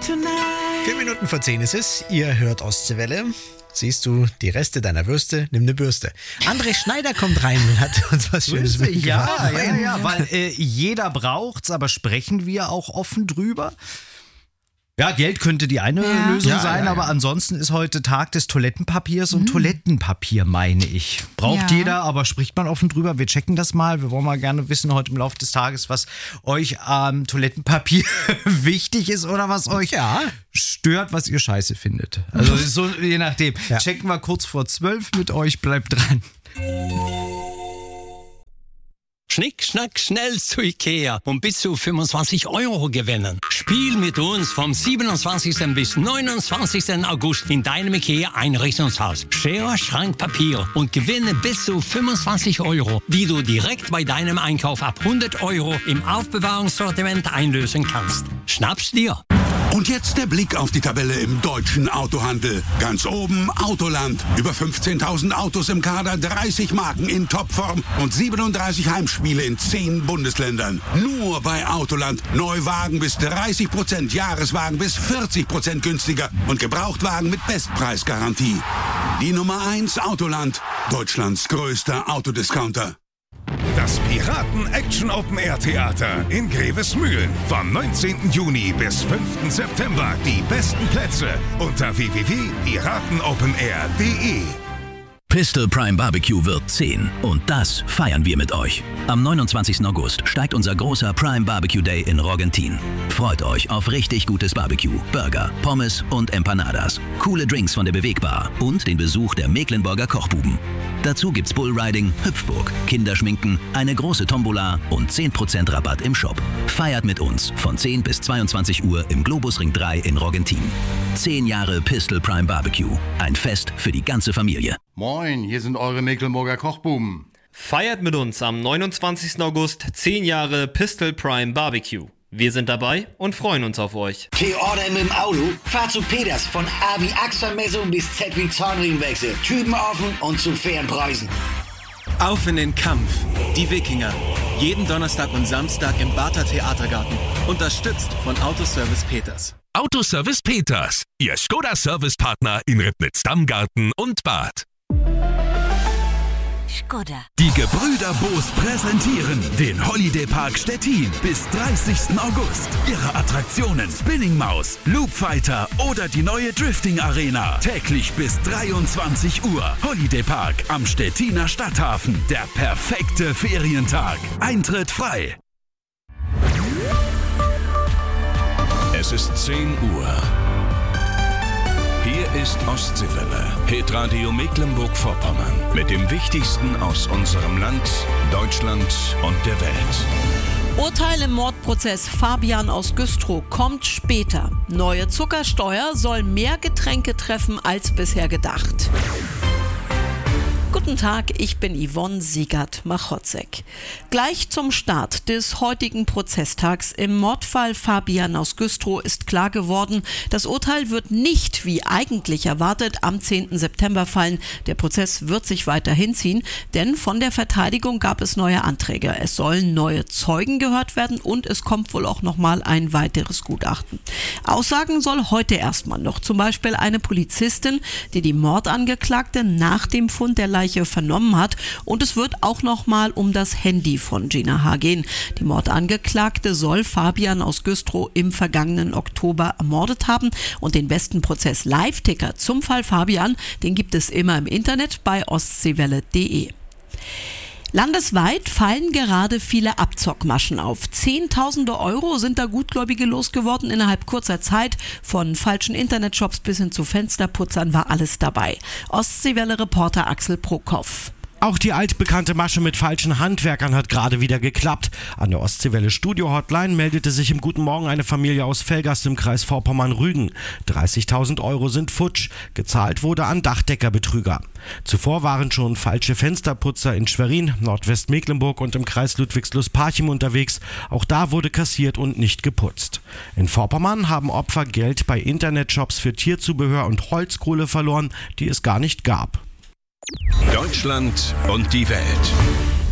4 Minuten vor 10 ist es. Ihr hört Ostseewelle. Siehst du die Reste deiner Würste? Nimm eine Bürste. André Schneider kommt rein und hat uns was Schönes mitgebracht. Ja, weil jeder braucht's, aber sprechen wir auch offen drüber? Ja, Geld könnte die eine Lösung sein, aber ansonsten ist heute Tag des Toilettenpapiers und Toilettenpapier, meine ich. Braucht jeder, aber spricht man offen drüber. Wir checken das mal. Wir wollen mal gerne wissen heute im Laufe des Tages, was euch am Toilettenpapier wichtig ist oder was euch stört, was ihr scheiße findet. Also so je nachdem. Ja. Checken wir kurz vor 12 mit euch. Bleibt dran. Schnick, schnack, schnell zu Ikea und bis zu 25 € gewinnen. Spiel mit uns vom 27. bis 29. August in deinem Ikea-Einrichtungshaus. Schere, Schrank, Papier und gewinne bis zu 25 €, die du direkt bei deinem Einkauf ab 100 € im Aufbewahrungssortiment einlösen kannst. Schnapp's dir! Und jetzt der Blick auf die Tabelle im deutschen Autohandel. Ganz oben Autoland. Über 15.000 Autos im Kader, 30 Marken in Topform und 37 Heimspiele in 10 Bundesländern. Nur bei Autoland. Neuwagen bis 30%, Jahreswagen bis 40% günstiger und Gebrauchtwagen mit Bestpreisgarantie. Die Nummer 1 Autoland. Deutschlands größter Autodiscounter. Das Piraten-Action-Open-Air-Theater in Grevesmühlen. Vom 19. Juni bis 5. September. Die besten Plätze unter www.piratenopenair.de. Pistol Prime Barbecue wird 10 und das feiern wir mit euch. Am 29. August steigt unser großer Prime Barbecue Day in Rogentin. Freut euch auf richtig gutes Barbecue, Burger, Pommes und Empanadas, coole Drinks von der Bewegbar und den Besuch der Mecklenburger Kochbuben. Dazu gibt's Bullriding, Hüpfburg, Kinderschminken, eine große Tombola und 10% Rabatt im Shop. Feiert mit uns von 10 bis 22 Uhr im Globusring 3 in Rogentin. 10 Jahre Pistol Prime Barbecue. Ein Fest für die ganze Familie. Moin, hier sind eure Mecklenburger Kochbuben. Feiert mit uns am 29. August 10 Jahre Pistol Prime Barbecue. Wir sind dabei und freuen uns auf euch. T-Order mit dem Auto? Fahr zu Peters. Von A wie Achsermessung bis Z wie Zahnriemenwechsel. Typen offen und zu fairen Preisen. Auf in den Kampf. Die Wikinger. Jeden Donnerstag und Samstag im Barther Theatergarten. Unterstützt von Autoservice Peters. Autoservice Peters. Ihr Skoda-Service-Partner in Ribnitz-Dammgarten und Bad. Skoda. Die Gebrüder Boos präsentieren den Holiday Park Stettin bis 30. August. Ihre Attraktionen Spinning Maus, Loop Fighter oder die neue Drifting Arena. Täglich bis 23 Uhr. Holiday Park am Stettiner Stadthafen. Der perfekte Ferientag. Eintritt frei. Es ist 10 Uhr. Hier ist Ostseewelle, Hitradio Mecklenburg-Vorpommern. Mit dem Wichtigsten aus unserem Land, Deutschland und der Welt. Urteil im Mordprozess Fabian aus Güstrow kommt später. Neue Zuckersteuer soll mehr Getränke treffen als bisher gedacht. Guten Tag, ich bin Yvonne Siegert-Machotzek. Gleich zum Start des heutigen Prozesstags im Mordfall Fabian aus Güstrow ist klar geworden, das Urteil wird nicht, wie eigentlich erwartet, am 10. September fallen. Der Prozess wird sich weiter hinziehen, denn von der Verteidigung gab es neue Anträge. Es sollen neue Zeugen gehört werden und es kommt wohl auch nochmal ein weiteres Gutachten. Aussagen soll heute erstmal noch zum Beispiel eine Polizistin, die die Mordangeklagte nach dem Fund der Leiche vernommen hat, und es wird auch nochmal um das Handy von Gina H. gehen. Die Mordangeklagte soll Fabian aus Güstrow im vergangenen Oktober ermordet haben, und den besten Prozess-Live-Ticker zum Fall Fabian, den gibt es immer im Internet bei ostseewelle.de. Landesweit fallen gerade viele Abzockmaschen auf. Zehntausende € sind da Gutgläubige losgeworden innerhalb kurzer Zeit. Von falschen Internetshops bis hin zu Fensterputzern war alles dabei. Ostseewelle-Reporter Axel Prokop. Auch die altbekannte Masche mit falschen Handwerkern hat gerade wieder geklappt. An der Ostseewelle Studio Hotline meldete sich im Guten Morgen eine Familie aus Velgast im Kreis Vorpommern-Rügen. 30.000 € sind futsch. Gezahlt wurde an Dachdeckerbetrüger. Zuvor waren schon falsche Fensterputzer in Schwerin, Nordwestmecklenburg und im Kreis Ludwigslust-Parchim unterwegs. Auch da wurde kassiert und nicht geputzt. In Vorpommern haben Opfer Geld bei Internetshops für Tierzubehör und Holzkohle verloren, die es gar nicht gab. Deutschland und die Welt.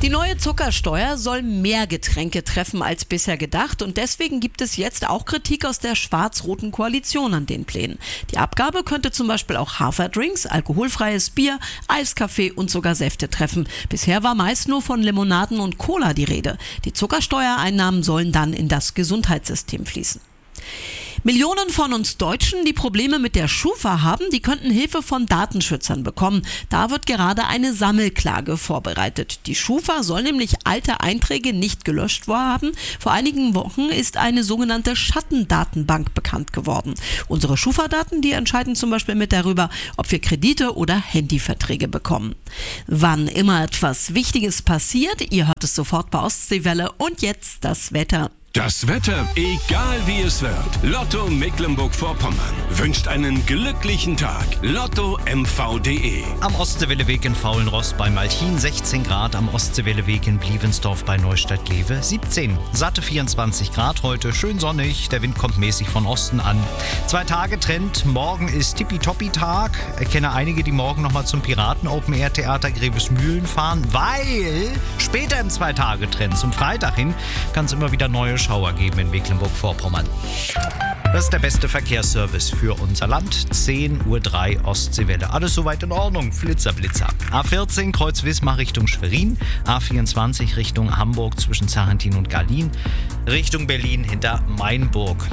Die neue Zuckersteuer soll mehr Getränke treffen als bisher gedacht und deswegen gibt es jetzt auch Kritik aus der schwarz-roten Koalition an den Plänen. Die Abgabe könnte zum Beispiel auch Haferdrinks, alkoholfreies Bier, Eiskaffee und sogar Säfte treffen. Bisher war meist nur von Limonaden und Cola die Rede. Die Zuckersteuereinnahmen sollen dann in das Gesundheitssystem fließen. Millionen von uns Deutschen, die Probleme mit der Schufa haben, die könnten Hilfe von Datenschützern bekommen. Da wird gerade eine Sammelklage vorbereitet. Die Schufa soll nämlich alte Einträge nicht gelöscht haben. Vor einigen Wochen ist eine sogenannte Schattendatenbank bekannt geworden. Unsere Schufa-Daten, die entscheiden zum Beispiel mit darüber, ob wir Kredite oder Handyverträge bekommen. Wann immer etwas Wichtiges passiert, ihr hört es sofort bei Ostseewelle und jetzt das Wetter. Das Wetter, egal wie es wird. Lotto Mecklenburg-Vorpommern wünscht einen glücklichen Tag. LottoMV.de. Am Ostseewelleweg in Faulenrost bei Malchin 16 Grad, am Ostseewelleweg in Blievensdorf bei Neustadt-Lewe 17. Satte 24 Grad heute, schön sonnig, der Wind kommt mäßig von Osten an. 2 Tage Trend, morgen ist Tippitoppi-Tag. Ich kenne einige, die morgen nochmal zum Piraten-Open-Air-Theater Grevesmühlen fahren, weil später im 2-Tage-Trend, zum Freitag hin, kann es immer wieder neue Schauer geben in Mecklenburg-Vorpommern. Das ist der beste Verkehrsservice für unser Land. 10:03 Uhr Ostseewelle. Alles soweit in Ordnung. Flitzer. A14 Kreuz Wismar Richtung Schwerin. A24 Richtung Hamburg zwischen Sarrentin und Garlin. Richtung Berlin hinter Mainburg.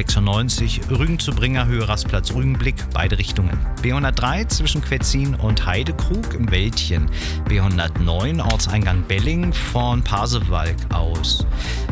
B96 Rügen zu Bringer Höhe Rastplatz Rügenblick. Beide Richtungen. B103 zwischen Quetzin und Heidekrug im Wäldchen. B109 Ortseingang Belling von Pasewalk aus.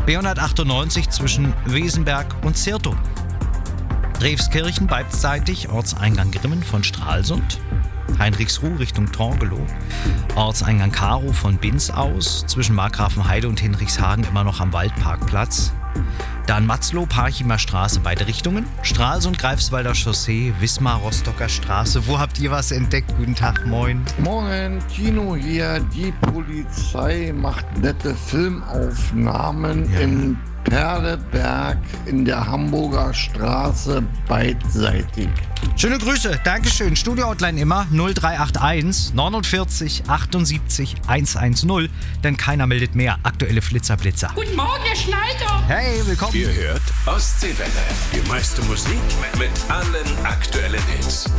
B198 zwischen Wesenberg und Zirtow. Drewskirchen beidseitig, Ortseingang Grimmen von Stralsund. Heinrichsruh Richtung Torgelow. Ortseingang Karow von Binz aus. Zwischen Markgrafenheide und Hinrichshagen immer noch am Waldparkplatz. Dann Matzlow, Parchimer Straße, beide Richtungen. Stralsund, Greifswalder Chaussee, Wismar, Rostocker Straße. Wo habt ihr was entdeckt? Guten Tag, moin. Morgen, Tino hier. Die Polizei macht nette Filmaufnahmen im Perleberg in der Hamburger Straße beidseitig. Schöne Grüße, Dankeschön. Studio-Hotline immer 0381 49 78 110, denn keiner meldet mehr. Aktuelle Flitzer-Blitzer. Guten Morgen, Herr Schneider. Hey, willkommen. Ihr hört Ostseewelle. Die meiste Musik mit allen aktuellen Hits.